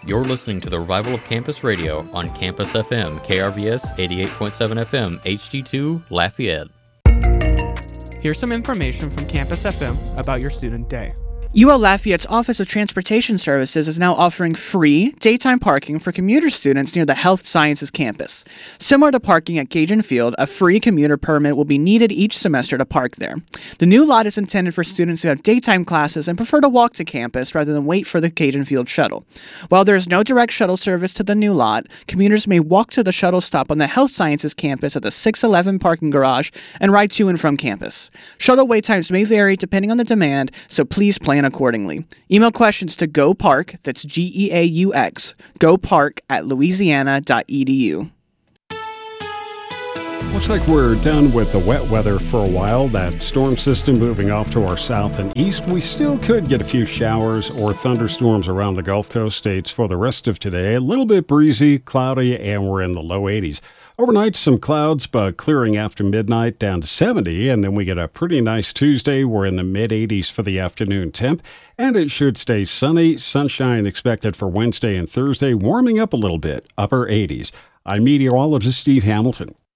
You're listening to the Revival of Campus Radio on Campus FM, KRVS 88.7 FM, HD2, Lafayette. Here's some information from Campus FM about your student day. UL Lafayette's Office of Transportation Services is now offering free daytime parking for commuter students near the Health Sciences campus. Similar to parking at Cajun Field, a free commuter permit will be needed each semester to park there. The new lot is intended for students who have daytime classes and prefer to walk to campus rather than wait for the Cajun Field shuttle. While there is no direct shuttle service to the new lot, commuters may walk to the shuttle stop on the Health Sciences campus at the 611 parking garage and ride to and from campus. Shuttle wait times may vary depending on the demand, so please plan accordingly. Email questions to GoPark, that's GEAUX, gopark@louisiana.edu. Looks like we're done with the wet weather for a while. That storm system moving off to our south and east. We still could get a few showers or thunderstorms around the Gulf Coast states for the rest of today. A little bit breezy, cloudy, and we're in the low 80s. Overnight, some clouds, but clearing after midnight down to 70, and then we get a pretty nice Tuesday. We're in the mid-80s for the afternoon temp, and it should stay sunny. Sunshine expected for Wednesday and Thursday, warming up a little bit, upper 80s. I'm meteorologist Steve Hamilton.